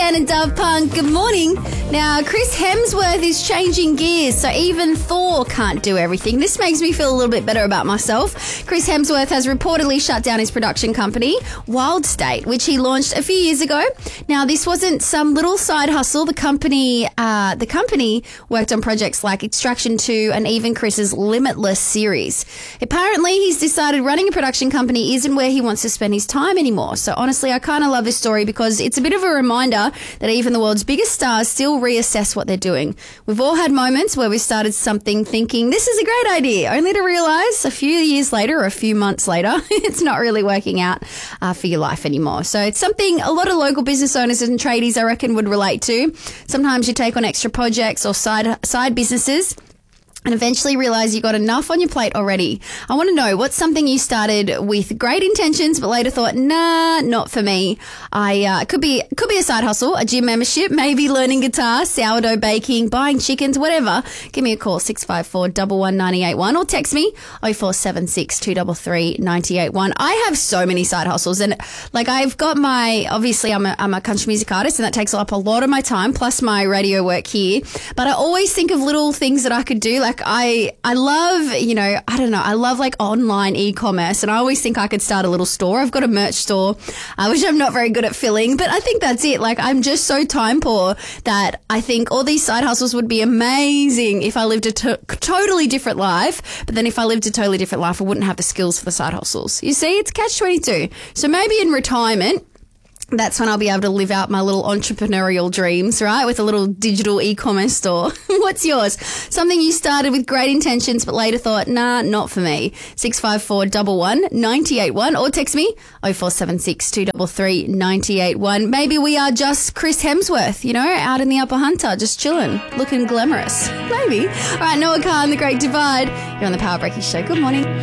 Jen and Dove Punk, good morning. Now, Chris Hemsworth is changing gears, so even Thor can't do everything. This makes me feel a little bit better about myself. Chris Hemsworth has reportedly shut down his production company, Wild State, which he launched a few years ago. Now, this wasn't some little side hustle. The company worked on projects like Extraction 2 and even Chris's Limitless series. Apparently, he's decided running a production company isn't where he wants to spend his time anymore. So honestly, I kind of love this story because it's a bit of a reminder that even the world's biggest stars still reassess what they're doing. We've all had moments where we started something thinking this is a great idea, only to realise a few years later or a few months later, it's not really working out for your life anymore. So it's something a lot of local business owners and tradies, I reckon, would relate to. Sometimes you take on extra projects or side businesses and eventually realise you got enough on your plate already. I want to know, what's something you started with great intentions but later thought, nah, not for me. Could be a side hustle, a gym membership, maybe learning guitar, sourdough baking, buying chickens, whatever. Give me a call, 654 11981, or text me 0476 233 981. I have so many side hustles, and like I've got obviously I'm a country music artist, and that takes up a lot of my time, plus my radio work here. But I always think of little things that I could do. Like I love, I love like online e-commerce, and I always think I could start a little store. I've got a merch store, which I'm not very good at filling, but I think that's it. Like I'm just so time poor that I think all these side hustles would be amazing if I lived a totally different life. But then if I lived a totally different life, I wouldn't have the skills for the side hustles. You see, it's catch-22. So maybe in retirement, that's when I'll be able to live out my little entrepreneurial dreams, right? With a little digital e-commerce store. What's yours? Something you started with great intentions but later thought, nah, not for me. 654 981, or text me 0476 233 981. Maybe we are just Chris Hemsworth, out in the Upper Hunter, just chilling, looking glamorous. Maybe. All right, Noah Khan, The Great Divide. You're on the Power Breaking Show. Good morning.